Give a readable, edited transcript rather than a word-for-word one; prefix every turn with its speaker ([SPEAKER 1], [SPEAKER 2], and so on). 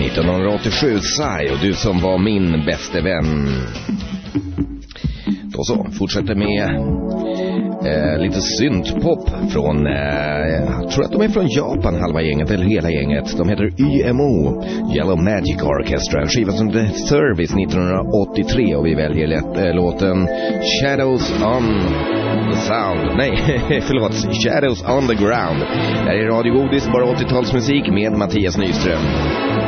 [SPEAKER 1] 1987, Psy, och du som var min bäste vän. Då så, fortsätter med lite syntpop från, jag tror att de är från Japan, halva gänget, eller hela gänget. De heter YMO, Yellow Magic Orchestra, en skiva som The Service 1983, och vi väljer låten Shadows on the Sound. Nej, förlåt, Shadows on the Ground. Det här är Radio Godis, bara 80-talsmusik med Mattias Nyström.